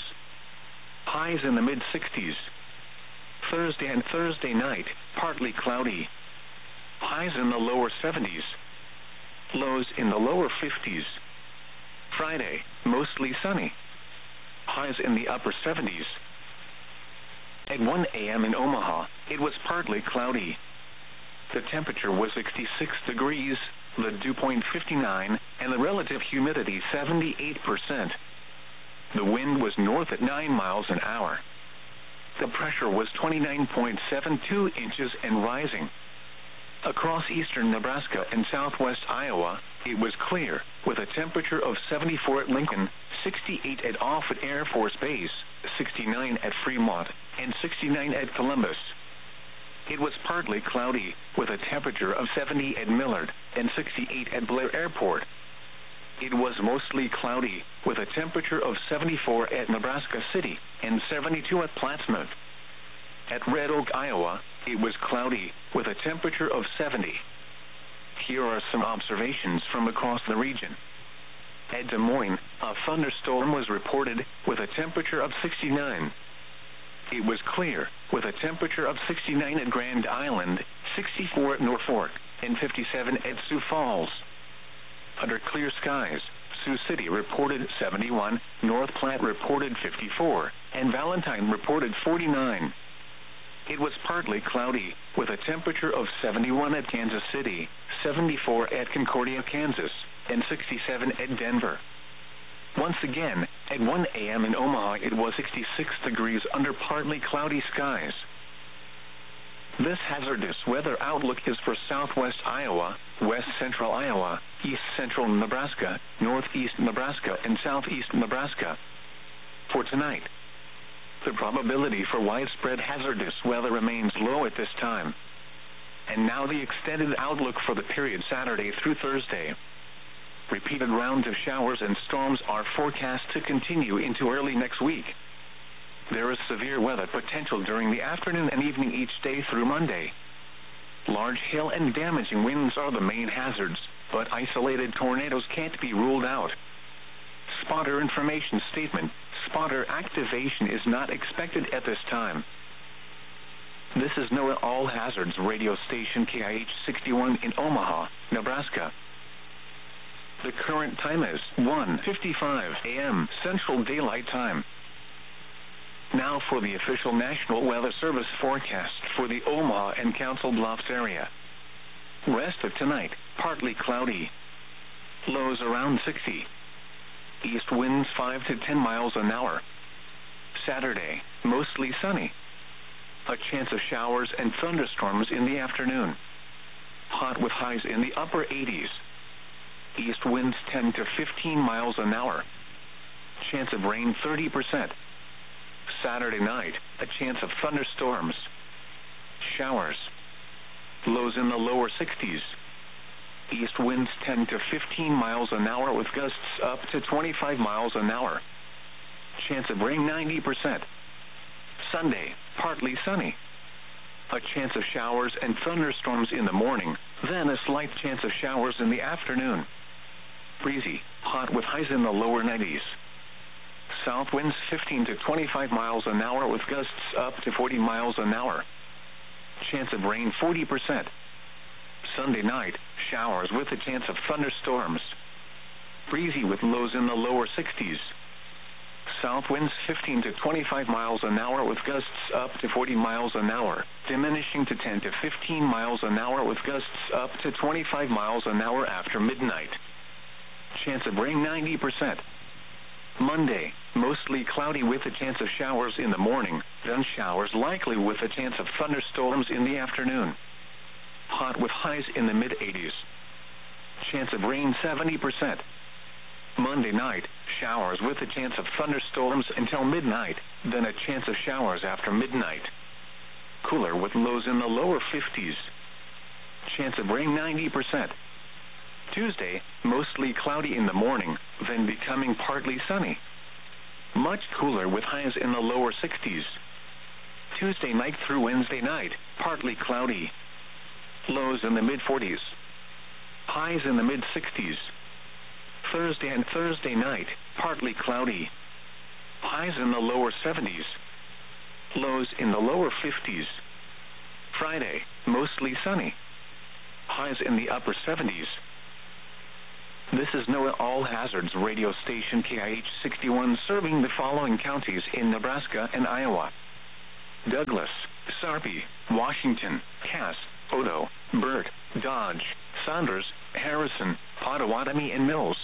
Highs in the mid sixties. Thursday and Thursday night, partly cloudy. Highs in the lower seventies. Lows in the lower fifties. Friday, mostly sunny. Highs in the upper seventies. At one a m in Omaha, it was partly cloudy. The temperature was sixty-six degrees, the dew point fifty-nine, and the relative humidity seventy-eight percent. The wind was north at nine miles an hour. The pressure was twenty-nine point seven two inches and rising. Across eastern Nebraska and southwest Iowa, it was clear, with a temperature of seventy-four at Lincoln, sixty-eight at Offutt Air Force Base, sixty-nine at Fremont, and sixty-nine at Columbus. It was partly cloudy, with a temperature of seventy at Millard and sixty-eight at Blair Airport. It was mostly cloudy, with a temperature of seventy-four at Nebraska City and seventy-two at Plattsmouth. At Red Oak, Iowa, it was cloudy, with a temperature of seventy. Here are some observations from across the region. At Des Moines, a thunderstorm was reported, with a temperature of sixty-nine. It was clear, with a temperature of sixty-nine at Grand Island, sixty-four at Norfolk, and fifty-seven at Sioux Falls. Under clear skies, Sioux City reported seventy-one, North Platte reported fifty-four, and Valentine reported forty-nine. It was partly cloudy, with a temperature of seventy-one at Kansas City, seventy-four at Concordia, Kansas, and sixty-seven at Denver. Once again, at one a m in Omaha, it was sixty-six degrees under partly cloudy skies. This hazardous weather outlook is for southwest Iowa, west central Iowa, east central Nebraska, northeast Nebraska, and southeast Nebraska. For tonight, the probability for widespread hazardous weather remains low at this time. And now the extended outlook for the period Saturday through Thursday. Repeated rounds of showers and storms are forecast to continue into early next week. There is severe weather potential during the afternoon and evening each day through Monday. Large hail and damaging winds are the main hazards, but isolated tornadoes can't be ruled out. Spotter information statement: spotter activation is not expected at this time. This is NOAA All Hazards radio station K I H sixty-one in Omaha, Nebraska. The current time is one fifty-five a m Central Daylight Time. Now for the official National Weather Service forecast for the Omaha and Council Bluffs area. Rest of tonight, partly cloudy. Lows around sixty. East winds five to ten miles an hour. Saturday, mostly sunny. A chance of showers and thunderstorms in the afternoon. Hot with highs in the upper eighties. East winds ten to fifteen miles an hour. Chance of rain thirty percent. Saturday night, a chance of thunderstorms. Showers. Lows in the lower sixties. East winds ten to fifteen miles an hour with gusts up to twenty-five miles an hour. Chance of rain ninety percent. Sunday, partly sunny. A chance of showers and thunderstorms in the morning, then a slight chance of showers in the afternoon. Breezy, hot with highs in the lower nineties. South winds fifteen to twenty-five miles an hour with gusts up to forty miles an hour. Chance of rain forty percent. Sunday night, showers with a chance of thunderstorms. Breezy with lows in the lower sixties. South winds fifteen to twenty-five miles an hour with gusts up to forty miles an hour, diminishing to ten to fifteen miles an hour with gusts up to twenty-five miles an hour after midnight. Chance of rain ninety percent. Monday, mostly cloudy with a chance of showers in the morning, then showers likely with a chance of thunderstorms in the afternoon. Hot with highs in the mid eighties. Chance of rain seventy percent. Monday night, showers with a chance of thunderstorms until midnight, then a chance of showers after midnight. Cooler with lows in the lower fifties. Chance of rain ninety percent. Tuesday, mostly cloudy in the morning, then becoming partly sunny. Much cooler with highs in the lower sixties. Tuesday night through Wednesday night, partly cloudy. Lows in the mid forties. Highs in the mid sixties. Thursday and Thursday night, partly cloudy. Highs in the lower seventies. Lows in the lower fifties. Friday, mostly sunny. Highs in the upper seventies. This is NOAA All Hazards radio station K I H sixty-one, serving the following counties in Nebraska and Iowa: Douglas, Sarpy, Washington, Cass, Odo, Burt, Dodge, Saunders, Harrison, Pottawatomie, and Mills.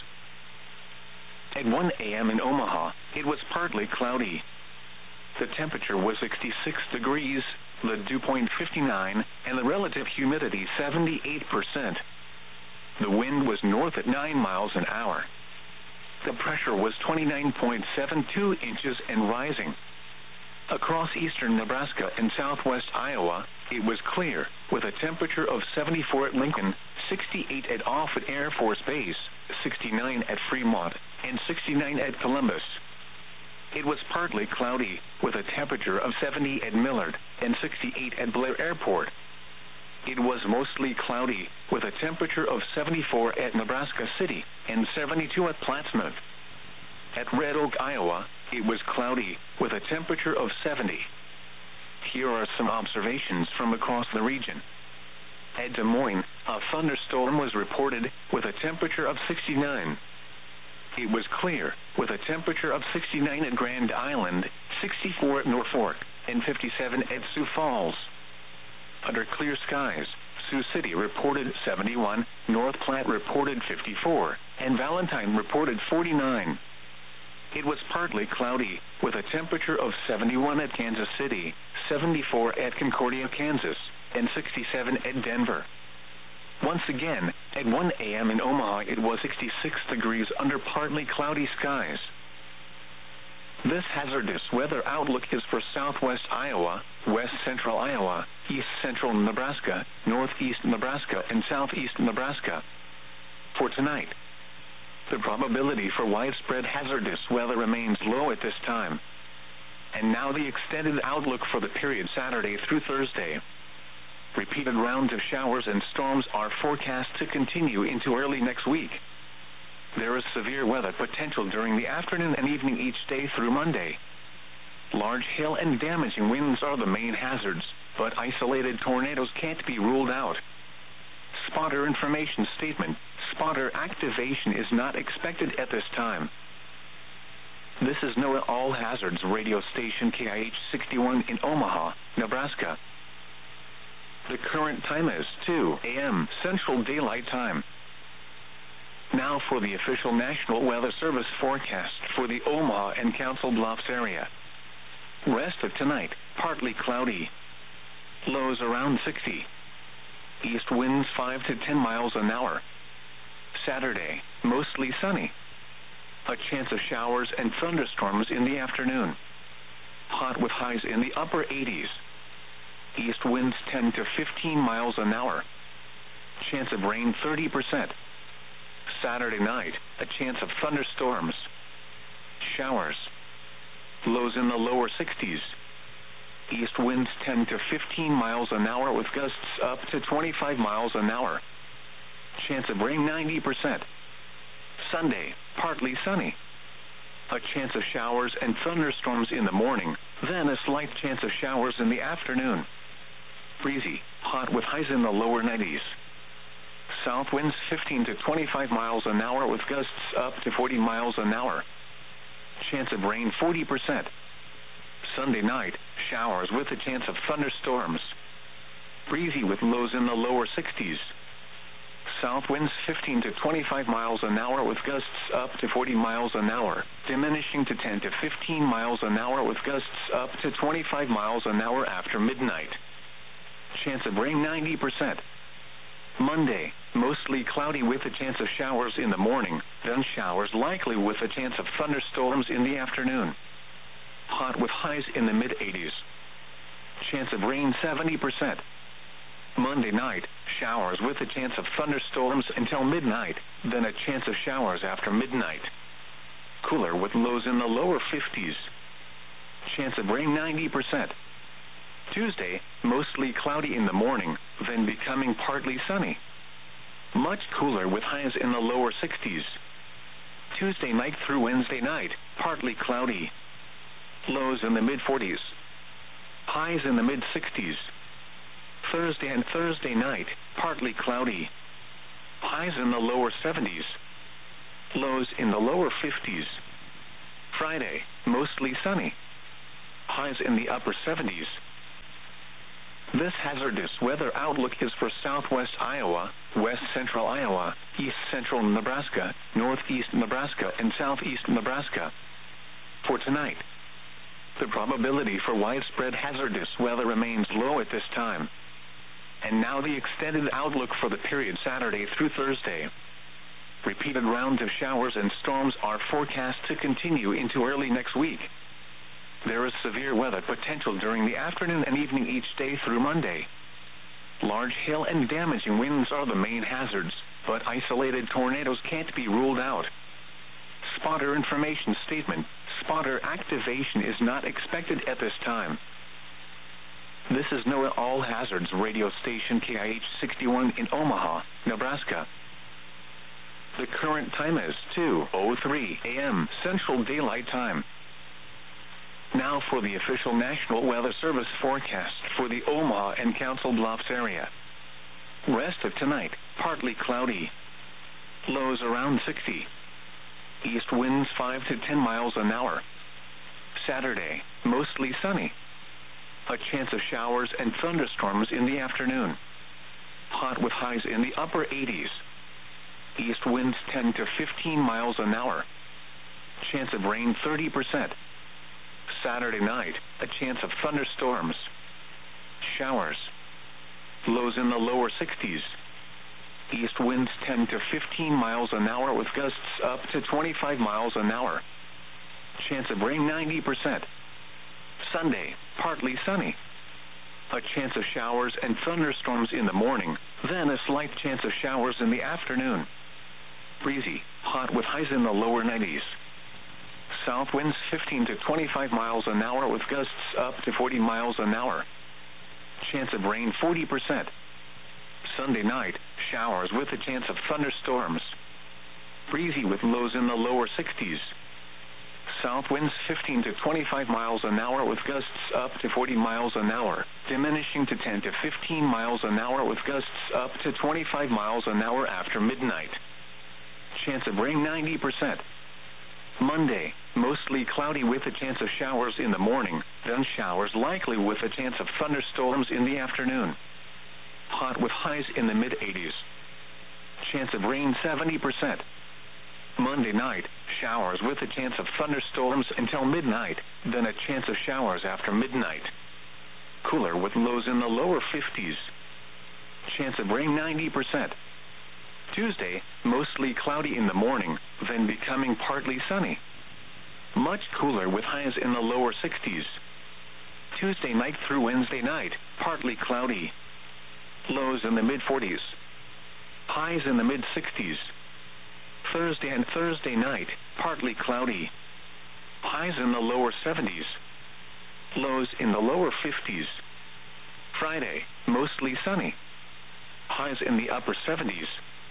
At one A M in Omaha, it was partly cloudy. The temperature was sixty-six degrees, the dew point fifty-nine, and the relative humidity seventy-eight percent. The wind was north at nine miles an hour. The pressure was twenty-nine point seven two inches and rising. Across eastern Nebraska and southwest Iowa, it was clear, with a temperature of seventy-four at Lincoln, sixty-eight at Offutt Air Force Base, sixty-nine at Fremont, and sixty-nine at Columbus. It was partly cloudy, with a temperature of seventy at Millard and sixty-eight at Blair Airport. It was mostly cloudy, with a temperature of seventy-four at Nebraska City and seventy-two at Plattsmouth. At Red Oak, Iowa, it was cloudy, with a temperature of seventy. Here are some observations from across the region. At Des Moines, a thunderstorm was reported, with a temperature of sixty-nine. It was clear, with a temperature of sixty-nine at Grand Island, sixty-four at Norfolk, and fifty-seven at Sioux Falls. Under clear skies, Sioux City reported seventy-one, North Platte reported fifty-four, and Valentine reported forty-nine. It was partly cloudy, with a temperature of seventy-one at Kansas City, seventy-four at Concordia, Kansas, and sixty-seven at Denver. Once again, at one A M in Omaha, it was sixty-six degrees under partly cloudy skies. This hazardous weather outlook is for southwest Iowa, west central Iowa, east central Nebraska, northeast Nebraska, and southeast Nebraska. For tonight, the probability for widespread hazardous weather remains low at this time. And now the extended outlook for the period Saturday through Thursday. Repeated rounds of showers and storms are forecast to continue into early next week. There is severe weather potential during the afternoon and evening each day through Monday. Large hail and damaging winds are the main hazards, but isolated tornadoes can't be ruled out. Spotter information statement: spotter activation is not expected at this time. This is NOAA All Hazards radio station K I H sixty-one in Omaha, Nebraska. The current time is two A M Central Daylight Time. Now for the official National Weather Service forecast for the Omaha and Council Bluffs area. Rest of tonight, partly cloudy. Lows around sixty. East winds five to ten miles an hour. Saturday, mostly sunny. A chance of showers and thunderstorms in the afternoon. Hot with highs in the upper eighties. East winds ten to fifteen miles an hour. Chance of rain thirty percent. Saturday night, a chance of thunderstorms. Showers. Lows in the lower sixties. East winds ten to fifteen miles an hour with gusts up to twenty-five miles an hour. Chance of rain ninety percent. Sunday, partly sunny. A chance of showers and thunderstorms in the morning, then a slight chance of showers in the afternoon. Breezy, hot with highs in the lower nineties. South winds fifteen to twenty-five miles an hour with gusts up to forty miles an hour. Chance of rain forty percent. Sunday night, showers with a chance of thunderstorms. Breezy with lows in the lower sixties. South winds fifteen to twenty-five miles an hour with gusts up to forty miles an hour, diminishing to ten to fifteen miles an hour with gusts up to twenty-five miles an hour after midnight. Chance of rain ninety percent. Monday, mostly cloudy with a chance of showers in the morning, then showers likely with a chance of thunderstorms in the afternoon. Hot with highs in the mid eighties. Chance of rain seventy percent. Monday night, showers with a chance of thunderstorms until midnight, then a chance of showers after midnight. Cooler with lows in the lower fifties. Chance of rain ninety percent. Tuesday, mostly cloudy in the morning, then becoming partly sunny. Much cooler with highs in the lower sixties. Tuesday night through Wednesday night, partly cloudy. Lows in the mid forties. Highs in the mid sixties. Thursday and Thursday night, partly cloudy. Highs in the lower seventies. lows in the lower fifties. Friday, mostly sunny, highs in the upper seventies. This hazardous weather outlook is for southwest Iowa, west central Iowa, east central Nebraska, northeast Nebraska, and southeast Nebraska. For tonight, the probability for widespread hazardous weather remains low at this time. And now the extended outlook for the period Saturday through Thursday. Repeated rounds of showers and storms are forecast to continue into early next week. There is severe weather potential during the afternoon and evening each day through Monday. Large hail and damaging winds are the main hazards, but isolated tornadoes can't be ruled out. Spotter information statement: spotter activation is not expected at this time. This is NOAA All Hazards radio station K I H sixty-one in Omaha, Nebraska. The current time is two oh three a m Central Daylight Time. Now for the official National Weather Service forecast for the Omaha and Council Bluffs area. Rest of tonight, partly cloudy. Lows around sixty. East winds five to ten miles an hour. Saturday, mostly sunny. A chance of showers and thunderstorms in the afternoon. Hot with highs in the upper eighties. East winds ten to fifteen miles an hour. Chance of rain thirty percent. Saturday night, a chance of thunderstorms. Showers. Lows in the lower sixties. East winds ten to fifteen miles an hour with gusts up to twenty-five miles an hour. Chance of rain ninety percent. Sunday, partly sunny. A chance of showers and thunderstorms in the morning, then a slight chance of showers in the afternoon. Breezy, hot with highs in the lower nineties. South winds fifteen to twenty-five miles an hour with gusts up to forty miles an hour. Chance of rain forty percent. Sunday night, showers with a chance of thunderstorms. Breezy with lows in the lower sixties. South winds fifteen to twenty-five miles an hour with gusts up to forty miles an hour, diminishing to ten to fifteen miles an hour with gusts up to twenty-five miles an hour after midnight. Chance of rain ninety percent. Monday, mostly cloudy with a chance of showers in the morning, then showers likely with a chance of thunderstorms in the afternoon. Hot with highs in the mid eighties. Chance of rain seventy percent. Monday night, showers with a chance of thunderstorms until midnight, then a chance of showers after midnight. Cooler with lows in the lower fifties. Chance of rain ninety percent. Tuesday, mostly cloudy in the morning, then becoming partly sunny. Much cooler with highs in the lower sixties. Tuesday night through Wednesday night, partly cloudy. Lows in the mid forties. Highs in the mid sixties. Thursday and Thursday night, partly cloudy. Highs in the lower seventies. Lows in the lower fifties. Friday, mostly sunny. Highs in the upper seventies.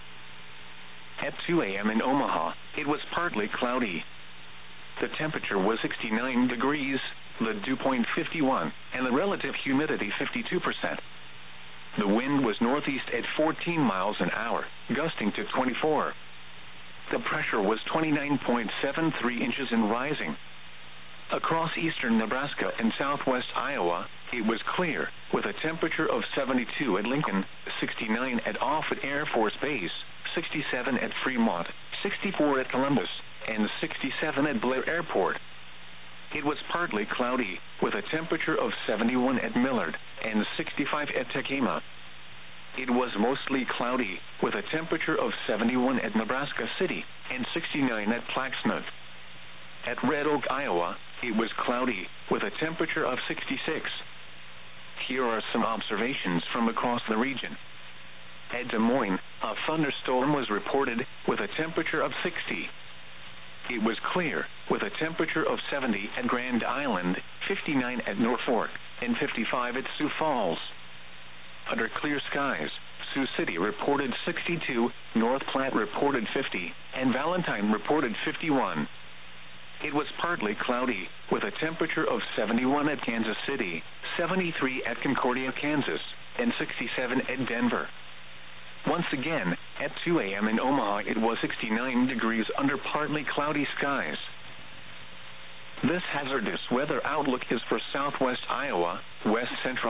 At two a m in Omaha, it was partly cloudy. The temperature was sixty-nine degrees, the dew point fifty-one, and the relative humidity fifty-two percent. The wind was northeast at fourteen miles an hour, gusting to twenty-four. The pressure was twenty-nine point seven three inches and rising. Across eastern Nebraska and southwest Iowa, it was clear, with a temperature of seventy-two at Lincoln, sixty-nine at Offutt Air Force Base, sixty-seven at Fremont, sixty-four at Columbus, and sixty-seven at Blair Airport. It was partly cloudy, with a temperature of seventy-one at Millard, and sixty-five at Tekema. It was mostly cloudy, with a temperature of seventy-one at Nebraska City, and sixty-nine at Plaxnut. At Red Oak, Iowa, it was cloudy, with a temperature of sixty-six. Here are some observations from across the region. At Des Moines, a thunderstorm was reported, with a temperature of sixty. It was clear, with a temperature of seventy at Grand Island, fifty-nine at Norfolk, and fifty-five at Sioux Falls. Under clear skies, Sioux City reported sixty-two, North Platte reported fifty, and Valentine reported fifty-one. It was partly cloudy, with a temperature of seventy-one at Kansas City, seventy-three at Concordia, Kansas, and sixty-seven at Denver. Once again, at two a.m. in Omaha, it was sixty-nine degrees under partly cloudy skies. This hazardous weather outlook is for southwest Iowa, west central